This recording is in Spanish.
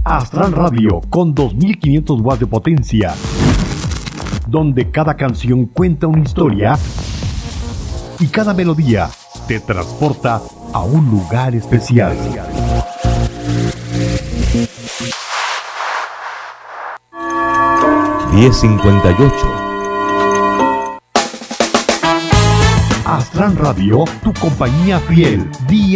Astral Radio con 2500 watts de potencia, donde cada canción cuenta una historia y cada melodía te transporta a un lugar especial. 1058. Astral Radio, tu compañía fiel, día